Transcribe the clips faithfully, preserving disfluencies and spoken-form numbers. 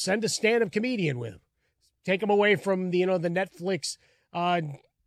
send a stand-up comedian with them. Take them away from the, you know, the Netflix uh,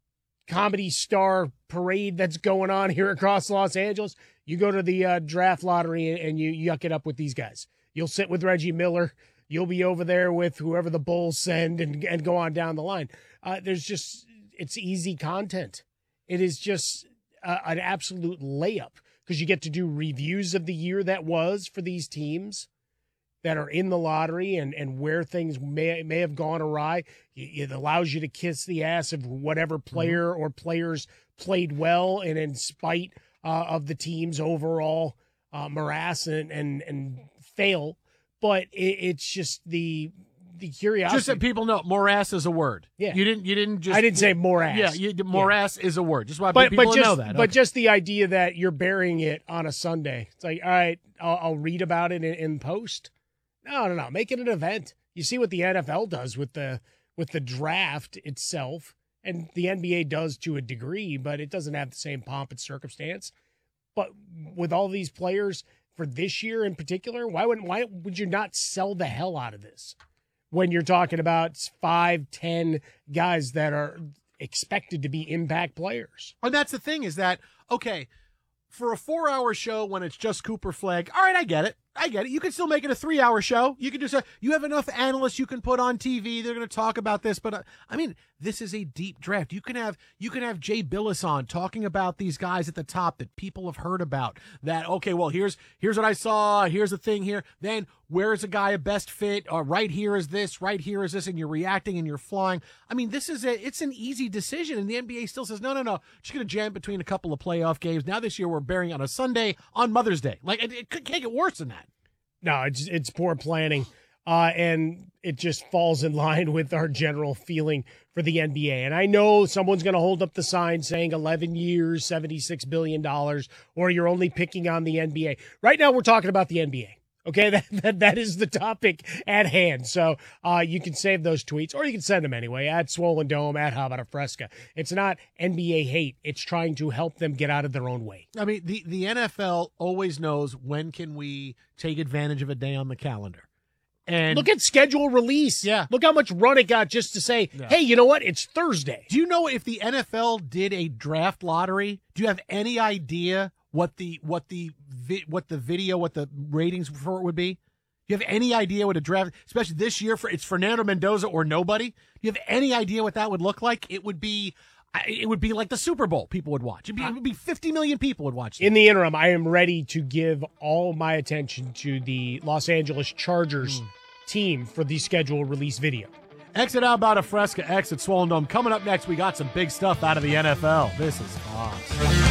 comedy star parade that's going on here across Los Angeles. You go to the uh, draft lottery and you yuck it up with these guys. You'll sit with Reggie Miller. You'll be over there with whoever the Bulls send and, and go on down the line. Uh, there's just, it's easy content. It is just uh, an absolute layup because you get to do reviews of the year that was for these teams that are in the lottery and, and where things may may have gone awry. It allows you to kiss the ass of whatever player mm-hmm. or players played well and in spite uh, of the team's overall uh, morass and, and, and fail. But it, it's just the the curiosity. Just that people know, morass is a word. Yeah, you didn't. You didn't just. I didn't say morass. Yeah, you, morass yeah. is a word. Just why but, people but just, know that. But okay. just the idea that you're burying it on a Sunday. It's like, all right, I'll, I'll read about it in, in post. No, no, no. Make it an event. You see what the N F L does with the with the draft itself, and the N B A does to a degree, but it doesn't have the same pomp and circumstance. But with all these players for this year in particular, why wouldn't why would you not sell the hell out of this when you're talking about five, ten guys that are expected to be impact players? And that's the thing is that, okay, for a four-hour show when it's just Cooper Flagg, all right, I get it. I get it. You can still make it a three-hour show. You can just uh, you have enough analysts you can put on T V. They're going to talk about this, but uh, I mean, this is a deep draft. You can have you can have Jay Billis on talking about these guys at the top that people have heard about. That okay, well here's here's what I saw. Here's the thing here. Then where is a guy a best fit? Or right here is this. Right here is this. And you're reacting and you're flying. I mean, this is a it's an easy decision, and the N B A still says no, no, no. Just going to jam between a couple of playoff games. Now this year we're burying on a Sunday on Mother's Day. Like it, it can't get worse than that. No, it's it's poor planning, uh, and it just falls in line with our general feeling for the N B A. And I know someone's going to hold up the sign saying eleven years, seventy-six billion dollars, or you're only picking on the N B A. Right now we're talking about the N B A. Okay, that that, that is the topic at hand. So uh, you can save those tweets, or you can send them anyway, at Swollen Dome, at How About a Fresca. It's not N B A hate. It's trying to help them get out of their own way. I mean, the, the N F L always knows when can we take advantage of a day on the calendar. And look at schedule release. Yeah. Look how much run it got just to say, yeah. hey, you know what? It's Thursday. Do you know if the N F L did a draft lottery? Do you have any idea what the what the vi- what the video, what the ratings for it would be? Do you have any idea what a draft, especially this year, for it's Fernando Mendoza or nobody? Do you have any idea what that would look like? It would be, it would be like the Super Bowl. People would watch. It'd be, it would be fifty million people would watch that. In the interim, I am ready to give all my attention to the Los Angeles Chargers mm. team for the schedule release video. Exit How About a Fresca, exit Swollen Dome. Coming up next, we got some big stuff out of the N F L. This is awesome.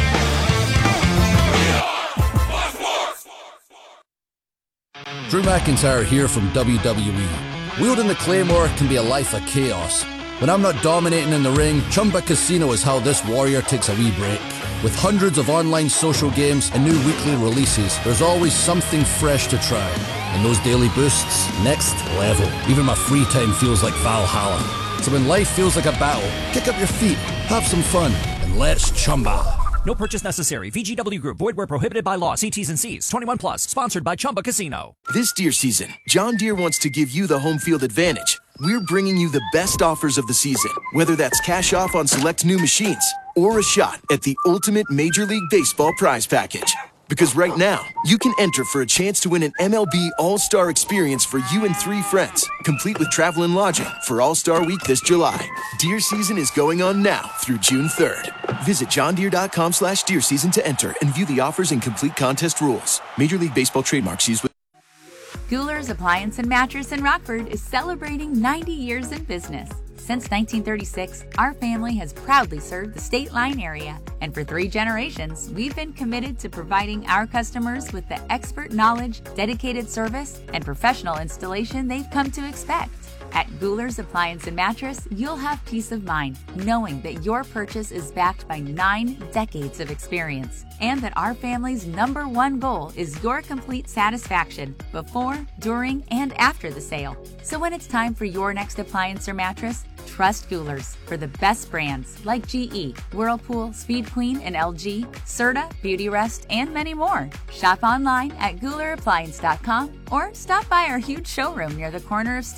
Drew McIntyre here from W W E. Wielding the Claymore can be a life of chaos. When I'm not dominating in the ring, Chumba Casino is how this warrior takes a wee break. With hundreds of online social games and new weekly releases, there's always something fresh to try. And those daily boosts, next level. Even my free time feels like Valhalla. So when life feels like a battle, kick up your feet, have some fun, and let's Chumba. No purchase necessary. V G W Group. Void where prohibited by law. See T's and C's. twenty-one plus. Sponsored by Chumba Casino. This deer season, John Deere wants to give you the home field advantage. We're bringing you the best offers of the season, whether that's cash off on select new machines or a shot at the ultimate Major League Baseball prize package. Because right now, you can enter for a chance to win an M L B All-Star experience for you and three friends, complete with travel and lodging for All-Star Week this July. Deer season is going on now through June third. Visit johndeere.com slash deer season to enter and view the offers and complete contest rules. Major League Baseball trademarks used with Goular's Appliance and Mattress in Rockford is celebrating ninety years in business. Since nineteen thirty-six, our family has proudly served the State Line area, and for three generations, we've been committed to providing our customers with the expert knowledge, dedicated service, and professional installation they've come to expect. At Goular's Appliance and Mattress, you'll have peace of mind knowing that your purchase is backed by nine decades of experience, and that our family's number one goal is your complete satisfaction before, during, and after the sale. So when it's time for your next appliance or mattress, trust Goular's for the best brands like G E, Whirlpool, Speed Queen, and L G, Serta, Beautyrest, and many more. Shop online at Goular Appliance dot com or stop by our huge showroom near the corner of